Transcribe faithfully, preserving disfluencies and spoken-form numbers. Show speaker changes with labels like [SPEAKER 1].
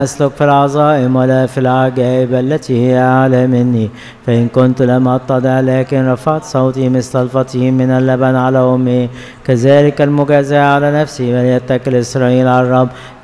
[SPEAKER 1] أسلك في العظائم ولا في العجائب التي هي أعلى مني. فإن كنت لم أتضع لكن رفعت صوتي مثل الفطيم من اللبن على أمي، كذلك المجازاة على نفسي، وليتكل إسرائيل على الرب